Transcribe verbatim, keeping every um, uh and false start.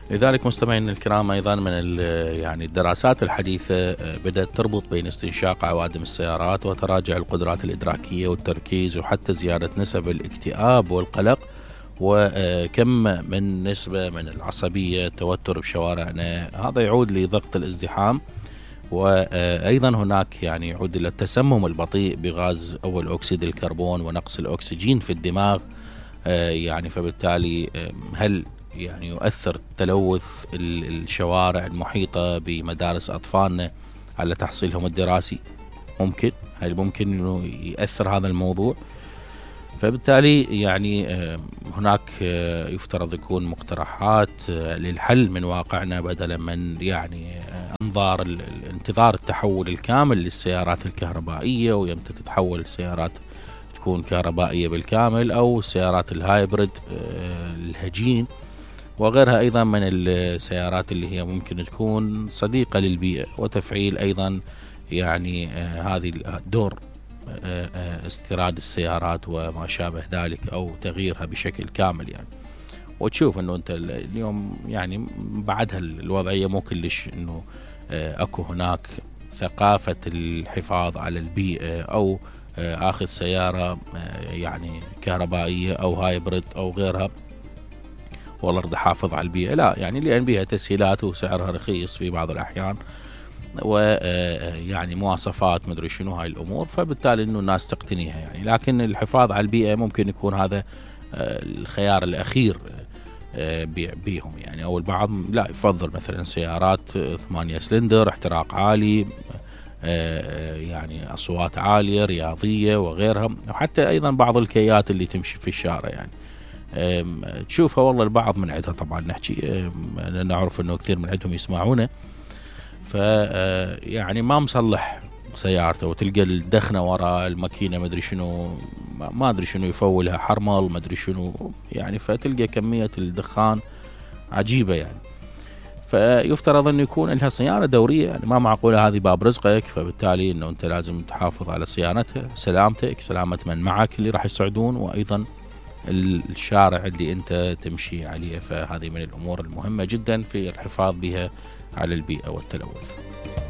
لذلك مستمعينا الكرام أيضا من يعني الدراسات الحديثة بدأت تربط بين استنشاق عوادم السيارات وتراجع القدرات الإدراكية والتركيز، وحتى زيادة نسب الاكتئاب والقلق، وكم من نسبة من العصبية التوتر بشوارعنا. هذا يعود لضغط الازدحام، وأيضا هناك يعني يعود إلى التسمم البطيء بغاز أول أكسيد الكربون ونقص الأكسجين في الدماغ. يعني فبالتالي هل يعني يؤثر تلوث الشوارع المحيطة بمدارس أطفالنا على تحصيلهم الدراسي؟ ممكن، هل ممكن أنه يأثر هذا الموضوع؟ فبالتالي يعني هناك يفترض يكون مقترحات للحل من واقعنا، بدلا من يعني انظار انتظار التحول الكامل للسيارات الكهربائية، ويمتى تتحول السيارات تكون كهربائية بالكامل، أو السيارات الهايبريد الهجين وغيرها أيضا من السيارات اللي هي ممكن تكون صديقة للبيئة، وتفعيل أيضا يعني هذه دور استيراد السيارات وما شابه ذلك، أو تغييرها بشكل كامل يعني. وتشوف أنه أنت اليوم يعني بعدها الوضعية مو كلش أنه أكو هناك ثقافة الحفاظ على البيئة، أو آخذ سيارة يعني كهربائية أو هايبريد أو غيرها والله رد أحافظ على البيئة، لا، يعني لأن بيها تسهيلات وسعرها رخيص في بعض الأحيان، ويعني مواصفات مدري شنو هاي الأمور، فبالتالي إنه الناس تقتنيها يعني. لكن الحفاظ على البيئة ممكن يكون هذا الخيار الأخير بيهم يعني. أو البعض لا يفضل مثلا سيارات ثمانية سلندر، احتراق عالي، يعني أصوات عالية رياضية وغيرها، وحتى أيضا بعض الكيات اللي تمشي في الشارع يعني تشوفها والله البعض من عندها، طبعا نحكي نعرف أنه كثير من عندهم يسمعونه، ف يعني ما مصلح سيارته، وتلقى الدخنة وراء الماكينة مدري شنو، ما أدري شنو يفولها حرمل مدري شنو يعني، فتلقى كمية الدخان عجيبة يعني. فيفترض أنه يكون لها صيانة دورية يعني، ما معقولة هذه باب رزقك، فبالتالي أنه أنت لازم تحافظ على صيانتها، سلامتك، سلامة من معك اللي راح يسعدون، وأيضا الشارع اللي أنت تمشي عليه. فهذه من الأمور المهمة جدا في الحفاظ بها على البيئة والتلوث.